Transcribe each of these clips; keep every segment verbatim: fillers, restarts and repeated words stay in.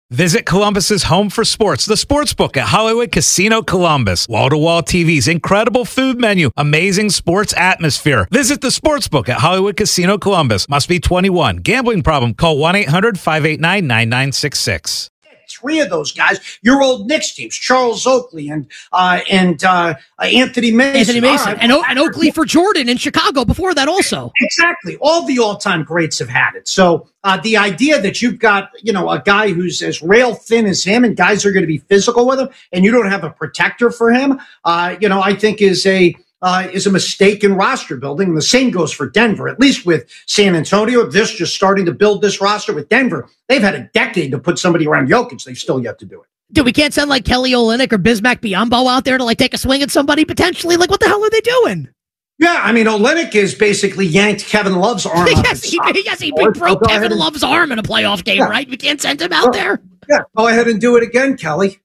Visit Columbus's home for sports, the Sportsbook at Hollywood Casino Columbus. Wall-to-wall T Vs, incredible food menu, amazing sports atmosphere. Visit the Sportsbook at Hollywood Casino Columbus. Must be twenty-one. Gambling problem? Call one eight hundred five eight nine nine nine six six. Three of those guys, your old Knicks teams, Charles Oakley and uh, and uh, Anthony Mason. Anthony Mason. Right. And, o- and Oakley for Jordan in Chicago before that also. Exactly. All the all-time greats have had it. So uh, the idea that you've got, you know, a guy who's as rail thin as him and guys are going to be physical with him and you don't have a protector for him, uh, you know, I think is a Uh, is a mistake in roster building. And the same goes for Denver, at least with San Antonio. This just starting to build this roster with Denver. They've had a decade to put somebody around Jokic. They've still yet to do it. Dude, we can't send like Kelly Olynyk or Bismack Biyombo out there to like take a swing at somebody potentially. Like, what the hell are they doing? Yeah, I mean, Olynyk is basically yanked Kevin Love's arm. yes, he, yes, he broke so Kevin and, Love's arm in a playoff game, yeah. right? We can't send him out well, there. Yeah, go ahead and do it again, Kelly.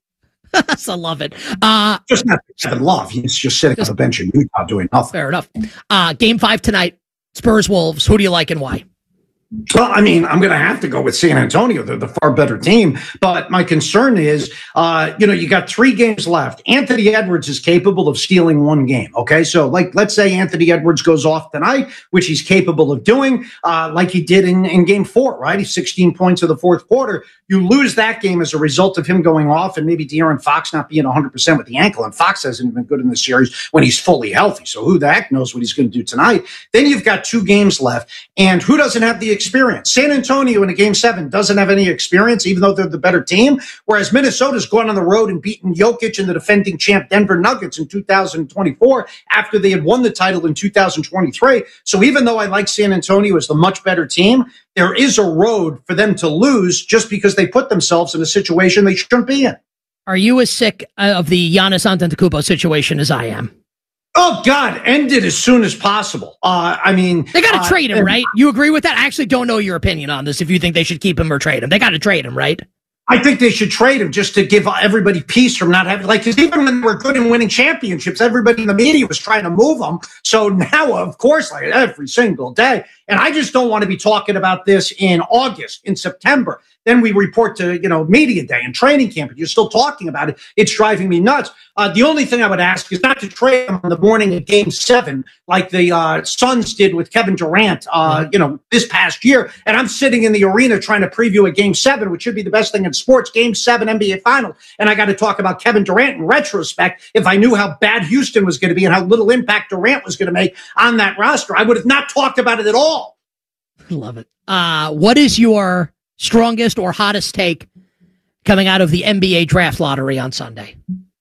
I love it. Uh, just not Kevin Love. He's just sitting just, on the bench in Utah doing nothing. Fair enough. Uh, game five tonight, Spurs Wolves. Who do you like and why? Well, I mean, I'm going to have to go with San Antonio. They're the far better team. But my concern is, uh, you know, you got three games left. Anthony Edwards is capable of stealing one game. Okay. So like, let's say Anthony Edwards goes off tonight, which he's capable of doing, uh, like he did in, in game four, right? He's sixteen points in the fourth quarter. You lose that game as a result of him going off and maybe De'Aaron Fox not being one hundred percent with the ankle. And Fox hasn't been good in the series when he's fully healthy. So who the heck knows what he's going to do tonight? Then you've got two games left. And who doesn't have the experience? San Antonio in a game seven doesn't have any experience, even though they're the better team. Whereas Minnesota's gone on the road and beaten Jokic and the defending champ Denver Nuggets in two thousand twenty-four after they had won the title in two thousand twenty-three. So even though I like San Antonio as the much better team, there is a road for them to lose just because they put themselves in a situation they shouldn't be in. Are you as sick of the Giannis Antetokounmpo situation as I am? Oh, God, end it as soon as possible. Uh, I mean... They got to uh, trade him, right? You agree with that? I actually don't know your opinion on this, if you think they should keep him or trade him. They got to trade him, right? I think they should trade him just to give everybody peace from not having... Like, 'cause even when they were good and winning championships, everybody in the media was trying to move them. So now, of course, like every single day. And I just don't want to be talking about this in August, in September. Then we report to, you know, media day and training camp, and you're still talking about it. It's driving me nuts. Uh, the only thing I would ask is not to trade him on the morning of game seven, like the uh, Suns did with Kevin Durant, uh, you know, this past year. And I'm sitting in the arena trying to preview a game seven, which should be the best thing in sports, game seven N B A final. And I got to talk about Kevin Durant in retrospect. If I knew how bad Houston was going to be and how little impact Durant was going to make on that roster, I would have not talked about it at all. Love it. Uh, what is your strongest or hottest take coming out of the N B A draft lottery on Sunday?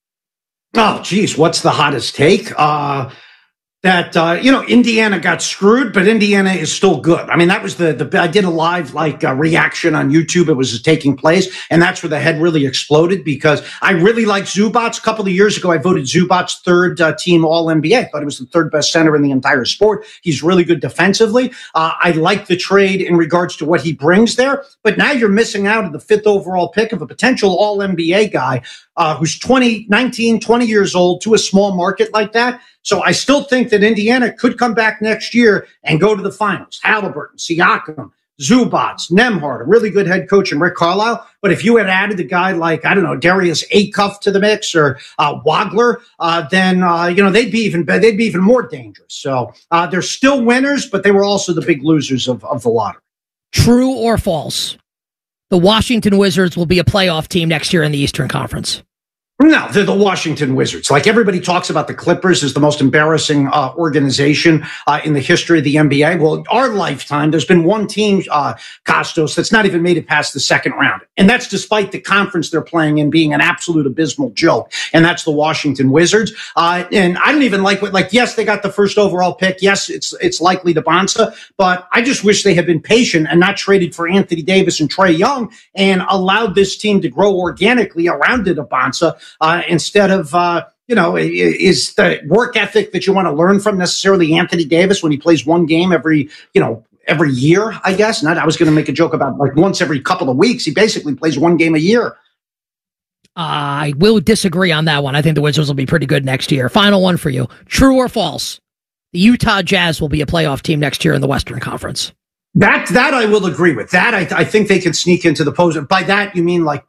Oh, geez, what's the hottest take? Uh, that, uh, you know, Indiana got screwed, but Indiana is still good. I mean, that was the, the I did a live, like, uh, reaction on YouTube. It was taking place, and that's where the head really exploded because I really liked Zubac. A couple of years ago, I voted Zubac third uh, team All N B A. I thought he was the third best center in the entire sport. He's really good defensively. Uh, I like the trade in regards to what he brings there, but now you're missing out on the fifth overall pick of a potential All N B A guy uh, who's twenty, nineteen, twenty years old to a small market like that. So I still think that Indiana could come back next year and go to the finals. Halliburton, Siakam, Zubac, Nembhard, a really good head coach, and Rick Carlisle. But if you had added a guy like, I don't know, Darius Acuff to the mix or uh, Wagler, uh, then, uh, you know, they'd be even they'd be even more dangerous. So uh, they're still winners, but they were also the big losers of, of the lottery. True or false? The Washington Wizards will be a playoff team next year in the Eastern Conference. No, they're the Washington Wizards. Like everybody talks about the Clippers as the most embarrassing uh, organization uh, in the history of the N B A. Well, our lifetime, there's been one team, uh, Costos, that's not even made it past the second round. And that's despite the conference they're playing in being an absolute abysmal joke. And that's the Washington Wizards. Uh, and I don't even like what, like, yes, they got the first overall pick. Yes, it's it's likely to Bonsa. But I just wish they had been patient and not traded for Anthony Davis and Trae Young and allowed this team to grow organically around it, Bonsa. Uh, instead of, uh, you know, is the work ethic that you want to learn from necessarily Anthony Davis when he plays one game every, you know, every year, I guess. Not, I was going to make a joke about like once every couple of weeks. He basically plays one game a year. I will disagree on that one. I think the Wizards will be pretty good next year. Final one for you. True or false? The Utah Jazz will be a playoff team next year in the Western Conference. That that I will agree with. That I, I think they can sneak into the post. By that, you mean like